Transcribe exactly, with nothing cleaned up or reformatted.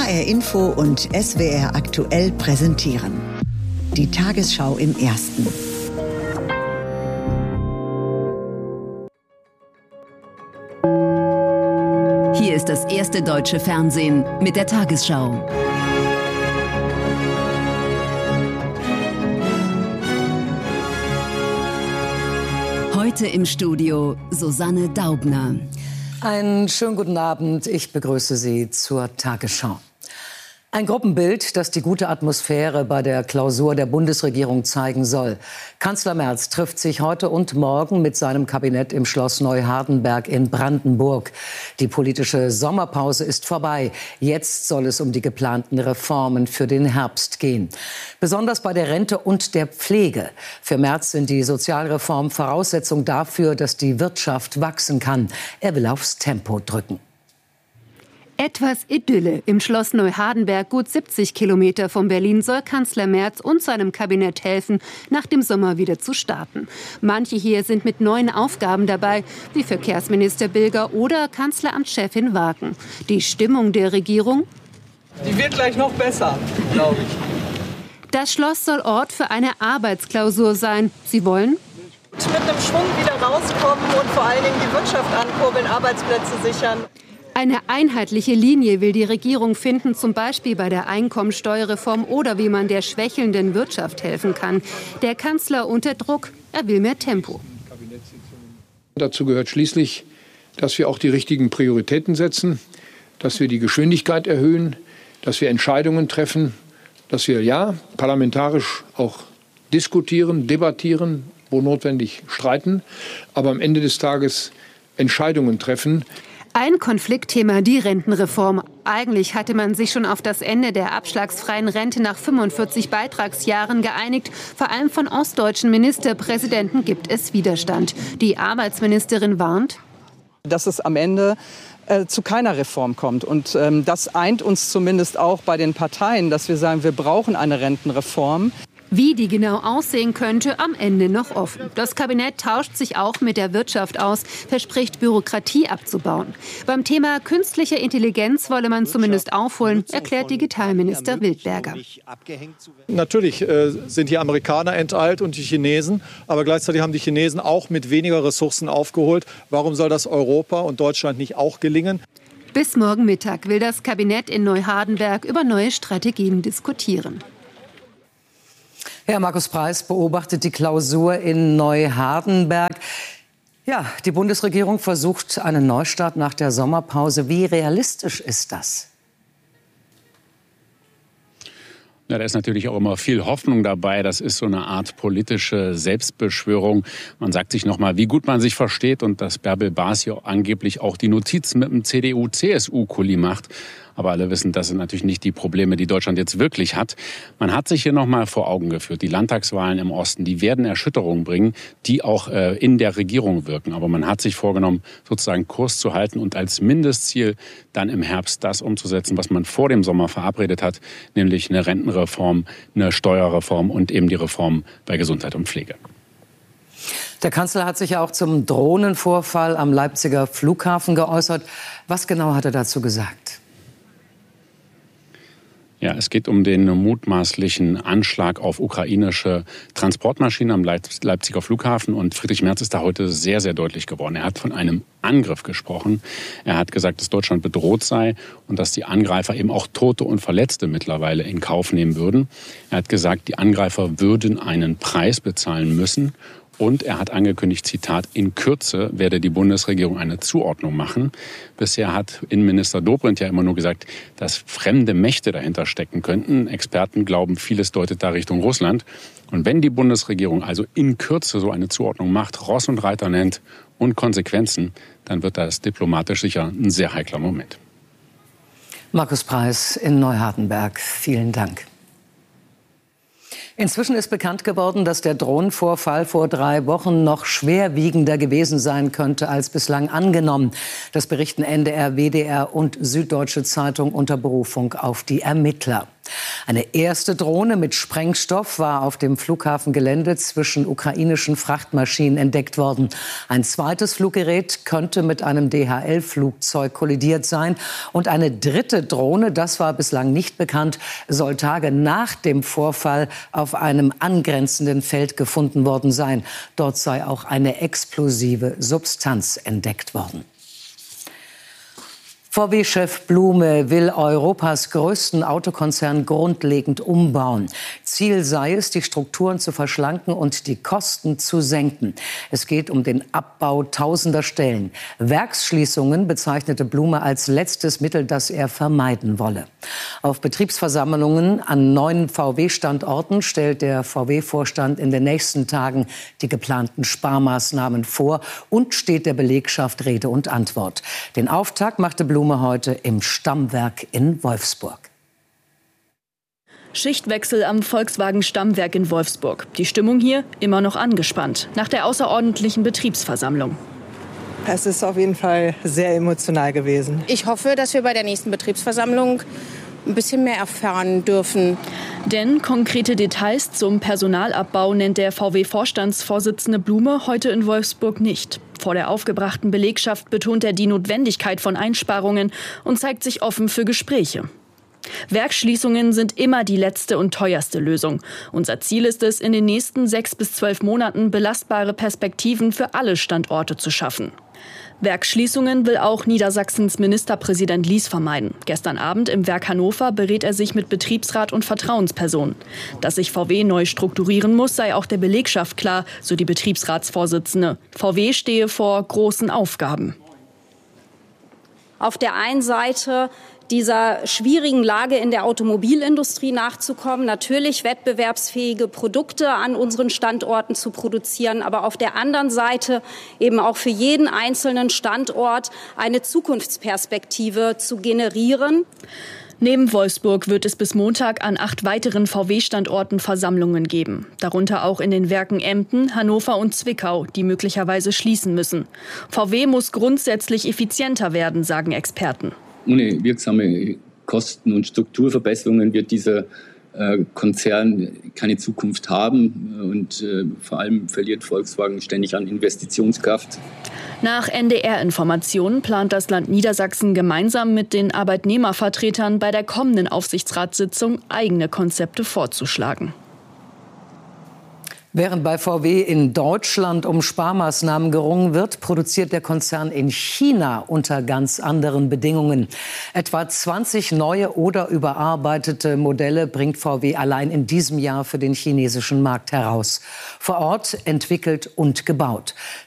H R Info und S W R aktuell präsentieren. Die Tagesschau im Ersten. Hier ist das erste deutsche Fernsehen mit der Tagesschau. Heute im Studio Susanne Daubner. Einen schönen guten Abend. Ich begrüße Sie zur Tagesschau. Ein Gruppenbild, das die gute Atmosphäre bei der Klausur der Bundesregierung zeigen soll. Kanzler Merz trifft sich heute und morgen mit seinem Kabinett im Schloss Neuhardenberg in Brandenburg. Die politische Sommerpause ist vorbei. Jetzt soll es um die geplanten Reformen für den Herbst gehen. Besonders bei der Rente und der Pflege. Für Merz sind die Sozialreformen Voraussetzung dafür, dass die Wirtschaft wachsen kann. Er will aufs Tempo drücken. Etwas Idylle. Im Schloss Neuhardenberg, gut siebzig Kilometer von Berlin, soll Kanzler Merz und seinem Kabinett helfen, nach dem Sommer wieder zu starten. Manche hier sind mit neuen Aufgaben dabei, wie Verkehrsminister Bilger oder Kanzleramtschefin Wagen. Die Stimmung der Regierung? Die wird gleich noch besser, glaube ich. Das Schloss soll Ort für eine Arbeitsklausur sein. Sie wollen mit einem Schwung wieder rauskommen und vor allen Dingen die Wirtschaft ankurbeln, Arbeitsplätze sichern. Eine einheitliche Linie will die Regierung finden, zum Beispiel bei der Einkommensteuerreform oder wie man der schwächelnden Wirtschaft helfen kann. Der Kanzler unter Druck, er will mehr Tempo. Dazu gehört schließlich, dass wir auch die richtigen Prioritäten setzen, dass wir die Geschwindigkeit erhöhen, dass wir Entscheidungen treffen, dass wir ja parlamentarisch auch diskutieren, debattieren, wo notwendig streiten, aber am Ende des Tages Entscheidungen treffen. Ein Konfliktthema, die Rentenreform. Eigentlich hatte man sich schon auf das Ende der abschlagsfreien Rente nach fünfundvierzig Beitragsjahren geeinigt. Vor allem von ostdeutschen Ministerpräsidenten gibt es Widerstand. Die Arbeitsministerin warnt, dass es am Ende äh, zu keiner Reform kommt. Und ähm, das eint uns zumindest auch bei den Parteien, dass wir sagen, wir brauchen eine Rentenreform. Wie die genau aussehen könnte, am Ende noch offen. Das Kabinett tauscht sich auch mit der Wirtschaft aus, verspricht Bürokratie abzubauen. Beim Thema künstliche Intelligenz wolle man zumindest aufholen, erklärt Digitalminister Wildberger. Natürlich äh, sind die Amerikaner enteilt und die Chinesen, aber gleichzeitig haben die Chinesen auch mit weniger Ressourcen aufgeholt. Warum soll das Europa und Deutschland nicht auch gelingen? Bis morgen Mittag will das Kabinett in Neuhardenberg über neue Strategien diskutieren. Herr Markus Preis beobachtet die Klausur in Neuhardenberg. Ja, die Bundesregierung versucht einen Neustart nach der Sommerpause. Wie realistisch ist das? Ja, da ist natürlich auch immer viel Hoffnung dabei. Das ist so eine Art politische Selbstbeschwörung. Man sagt sich noch mal, wie gut man sich versteht und dass Bärbel Baas hier angeblich auch die Notizen mit dem C D U-C S U-Kuli macht. Aber alle wissen, das sind natürlich nicht die Probleme, die Deutschland jetzt wirklich hat. Man hat sich hier noch mal vor Augen geführt, die Landtagswahlen im Osten, die werden Erschütterungen bringen, die auch äh, in der Regierung wirken. Aber man hat sich vorgenommen, sozusagen Kurs zu halten und als Mindestziel dann im Herbst das umzusetzen, was man vor dem Sommer verabredet hat, nämlich eine Rentenreform, eine Steuerreform und eben die Reform bei Gesundheit und Pflege. Der Kanzler hat sich ja auch zum Drohnenvorfall am Leipziger Flughafen geäußert. Was genau hat er dazu gesagt? Ja, es geht um den mutmaßlichen Anschlag auf ukrainische Transportmaschinen am Leipziger Flughafen. Und Friedrich Merz ist da heute sehr, sehr deutlich geworden. Er hat von einem Angriff gesprochen. Er hat gesagt, dass Deutschland bedroht sei und dass die Angreifer eben auch Tote und Verletzte mittlerweile in Kauf nehmen würden. Er hat gesagt, die Angreifer würden einen Preis bezahlen müssen. Und er hat angekündigt, Zitat, in Kürze werde die Bundesregierung eine Zuordnung machen. Bisher hat Innenminister Dobrindt ja immer nur gesagt, dass fremde Mächte dahinter stecken könnten. Experten glauben, vieles deutet da Richtung Russland. Und wenn die Bundesregierung also in Kürze so eine Zuordnung macht, Ross und Reiter nennt und Konsequenzen, dann wird das diplomatisch sicher ein sehr heikler Moment. Markus Preis in Neuhardenberg, vielen Dank. Inzwischen ist bekannt geworden, dass der Drohnenvorfall vor drei Wochen noch schwerwiegender gewesen sein könnte als bislang angenommen. Das berichten N D R, W D R und Süddeutsche Zeitung unter Berufung auf die Ermittler. Eine erste Drohne mit Sprengstoff war auf dem Flughafengelände zwischen ukrainischen Frachtmaschinen entdeckt worden. Ein zweites Fluggerät könnte mit einem D H L-Flugzeug kollidiert sein. Und eine dritte Drohne, das war bislang nicht bekannt, soll Tage nach dem Vorfall auf einem angrenzenden Feld gefunden worden sein. Dort sei auch eine explosive Substanz entdeckt worden. V W-Chef Blume will Europas größten Autokonzern grundlegend umbauen. Ziel sei es, die Strukturen zu verschlanken und die Kosten zu senken. Es geht um den Abbau tausender Stellen. Werksschließungen bezeichnete Blume als letztes Mittel, das er vermeiden wolle. Auf Betriebsversammlungen an neuen V W-Standorten stellt der V W-Vorstand in den nächsten Tagen die geplanten Sparmaßnahmen vor und steht der Belegschaft Rede und Antwort. Den Auftakt machte Blume heute im Stammwerk in Wolfsburg. Schichtwechsel am Volkswagen-Stammwerk in Wolfsburg. Die Stimmung hier immer noch angespannt nach der außerordentlichen Betriebsversammlung. Es ist auf jeden Fall sehr emotional gewesen. Ich hoffe, dass wir bei der nächsten Betriebsversammlung ein bisschen mehr erfahren dürfen. Denn konkrete Details zum Personalabbau nennt der V W-Vorstandsvorsitzende Blume heute in Wolfsburg nicht. Vor der aufgebrachten Belegschaft betont er die Notwendigkeit von Einsparungen und zeigt sich offen für Gespräche. Werksschließungen sind immer die letzte und teuerste Lösung. Unser Ziel ist es, in den nächsten sechs bis zwölf Monaten belastbare Perspektiven für alle Standorte zu schaffen. Werksschließungen will auch Niedersachsens Ministerpräsident Lies vermeiden. Gestern Abend im Werk Hannover berät er sich mit Betriebsrat und Vertrauenspersonen. Dass sich V W neu strukturieren muss, sei auch der Belegschaft klar, so die Betriebsratsvorsitzende. V W stehe vor großen Aufgaben. Auf der einen Seite dieser schwierigen Lage in der Automobilindustrie nachzukommen, natürlich wettbewerbsfähige Produkte an unseren Standorten zu produzieren, aber auf der anderen Seite eben auch für jeden einzelnen Standort eine Zukunftsperspektive zu generieren. Neben Wolfsburg wird es bis Montag an acht weiteren V W-Standorten Versammlungen geben. Darunter auch in den Werken Emden, Hannover und Zwickau, die möglicherweise schließen müssen. V W muss grundsätzlich effizienter werden, sagen Experten. Ohne wirksame Kosten- und Strukturverbesserungen wird dieser äh, Konzern keine Zukunft haben. Und äh, vor allem verliert Volkswagen ständig an Investitionskraft. Nach N D R-Informationen plant das Land Niedersachsen gemeinsam mit den Arbeitnehmervertretern bei der kommenden Aufsichtsratssitzung eigene Konzepte vorzuschlagen. Während bei V W in Deutschland um Sparmaßnahmen gerungen wird, produziert der Konzern in China unter ganz anderen Bedingungen. Etwa zwanzig neue oder überarbeitete Modelle bringt V W allein in diesem Jahr für den chinesischen Markt heraus. Vor Ort entwickelt und gebaut.